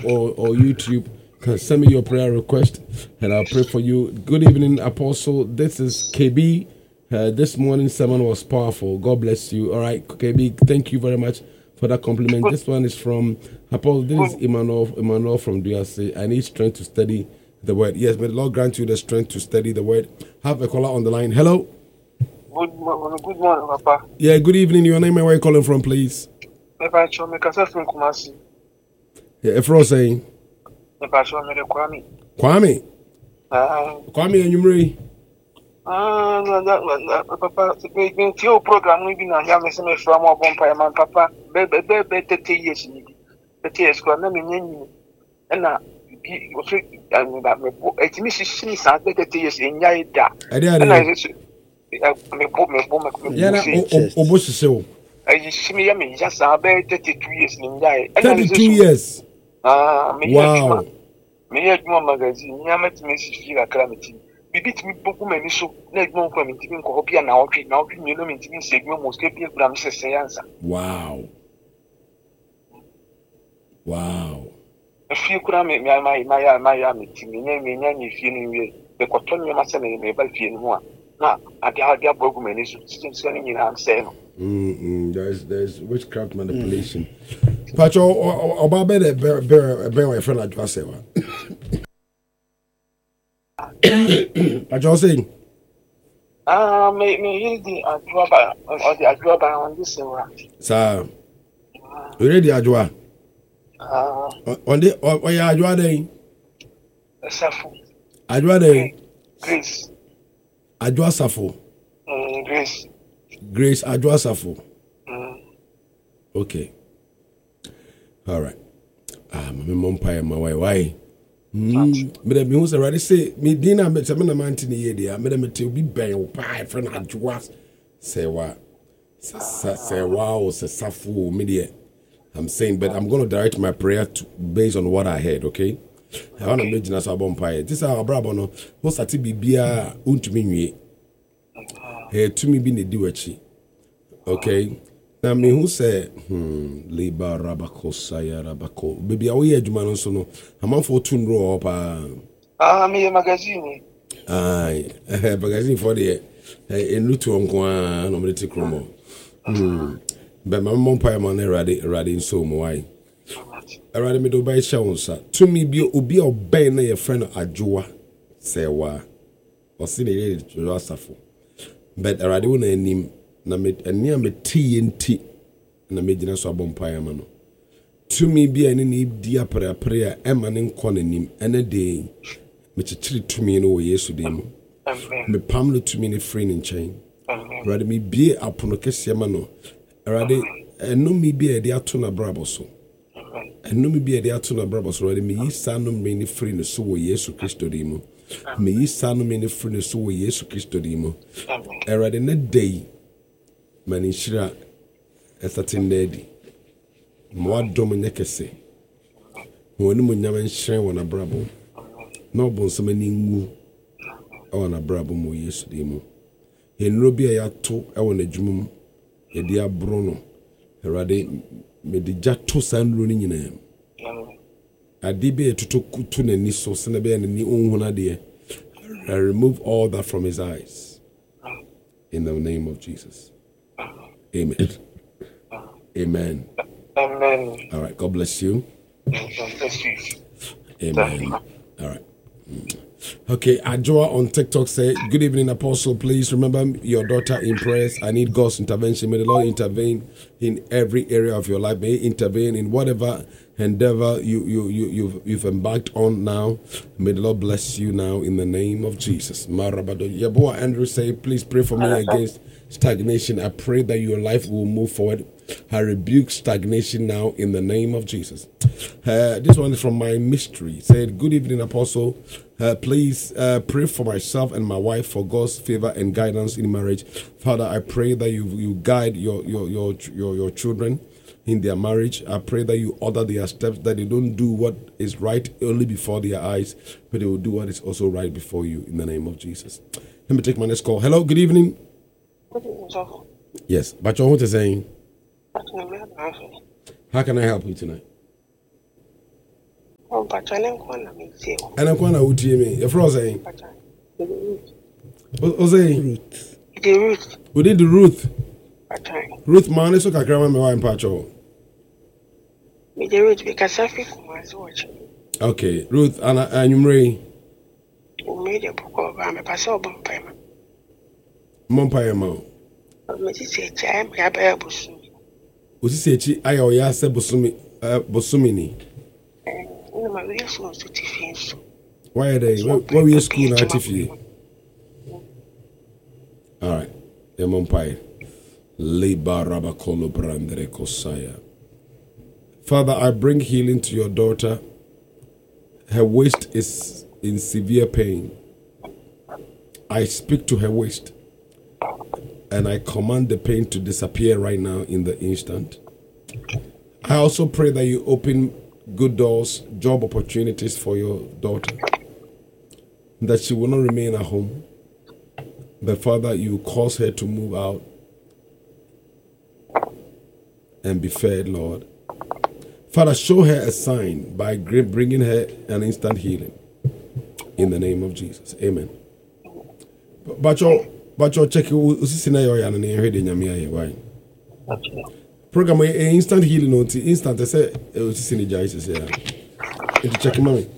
or YouTube, can send me your prayer request and I'll pray for you. Good evening, Apostle. This is KB. This morning's sermon was powerful. God bless you. All right, KB, thank you very much for that compliment. This one is from Apostle. This is Emmanuel from DRC. I need strength to study the word. Yes, may the Lord grant you the strength to study the word. Have a caller on the line. Hello. Good morning, Papa. Yeah, good evening. Your name and where you calling from, please? Papa, show me from Kumasi. Yeah, if you're saying. Papa, show me Kwame. Kwame. Kwame and Yumri. Papa, the program we been here. Me say me from Obompire man, Papa. Be 30 years. 30 years. Kwa na me nyanyi. Na o fi that me bo. Etimi sisi sa 30 years enya ida. Na me bo. Yeah, na obosise. I see me. Me just about 32 years enya. 32 years. Wow. Me adwuma magazine. Nyama timi sisi ga kramiti. Bibit mi boku mani so na edwuma kwa minti nko hobia na otwe mi no minti mi segme mo ske bi kura mi sese yansa. Wow. Afi kura me ya minti mi nya ni fie ni wie. Be koto ni ma se me ba fie ni ho a. Na ade boku mani so system so ni nyina am say no. There's witchcraft manipulation. Pacho oba be my friend adwa say wa. Pacho saying me hear the adwa or the adwa on this one. Sir. You ready adwa? On the ya adwa dey. Safu. Adwa dey. Grace. Adwa Safu. Grace Adwa Safu. Okay. All right. My mom pay my why. Me dem who say ready say me dinner me na man tin here there. Me dem tell be ben pie friend Adwa say what? Say wow say Safu me there. I'm saying, but I'm going to direct my prayer based on what I heard, okay? I want to mention as a bonfire. This is our brother, no. What's that? Bibia untumi nwe. To me be the duachi. Okay? Now me who say, Liba Rabako Saya Rabako. Baby, awe adwuma no so no. Am for tun ro up. Me magazine. Aye. Magazine for the en lutu onko no me te kromo. But my mom pay man ready so why. Already me do buy shawunsa. To me be obi obey na your friend Adwa say wa. Or see the Asafo. But already won anim na me ania me TNT na me gina so abom pay man. To me be ani ni dia prayer emanin konanim ene dey me chichiri to me no Yesu dem. Me pamlo to me ni free in chain. Already me be apono kese ma no. Already, no me be a dear tuna braboso. And no me be a dear tuna brabos. Already, me ye son many free no so Yesu Christo demo. Me ye son many free no so Yesu Christo demo. Already, net day, manishira a certain lady. More dominecase. When you never share on a brabo. No bon so many moo on a brabo mo Yesu demo. In Robia ya to I want a jumum. Edia Bruno, Erade, me de jato san running in him. Adibe to kutun and niso senabe and ni unhuna dear. I remove all that from his eyes. In the name of Jesus. Amen. Amen. Amen. All right, God bless you. Amen. All right. Okay, Adwa on TikTok say, good evening, Apostle. Please remember your daughter in prayers. I need God's intervention. May the Lord intervene in every area of your life. May He intervene in whatever endeavor you've embarked on now. May the Lord bless you now in the name of Jesus. Marabado. Yaboa Andrew say, please pray for me against stagnation. I pray that your life will move forward. I rebuke stagnation now in the name of Jesus. This one is from my mystery. Said, good evening, Apostle. Please pray for myself and my wife for God's favor and guidance in marriage. Father, I pray that you guide your children in their marriage. I pray that you order their steps, that they don't do what is right only before their eyes, but they will do what is also right before you in the name of Jesus. Let me take my next call. Hello, good evening. Good evening, sir. Yes, but what is saying? How can I help you tonight? Oh, but I don't want to meet you. And I'm going to utie me. You're frozen. Ose. The Ruth. We did the Ruth. Ruth man, so kakra me wa mpacho. Me the Ruth because I feel was watching. Okay, Ruth and Anyumre. We made a book of I'm a pastor bumpire. Mompire ma. Me say chai me aba busu. Osi sechi aya ya se bosumi ni. No ma we so to tifin. Why are they? Where we school na tifie? All right. The Mompire. Liba Rabakolo Brandere Kosaya. Father, I bring healing to your daughter. Her waist is in severe pain. I speak to her waist and I command the pain to disappear right now in the instant. I also pray that you open good doors, job opportunities for your daughter, that she will not remain at home, but Father, you cause her to move out and be fed, Lord. Father, show her a sign by bringing her an instant healing. In the name of Jesus. Amen. But your check usisina yo ya na hwede nyame aye why. Program instant healing on instant say usisini Jesus ya. It check mommy.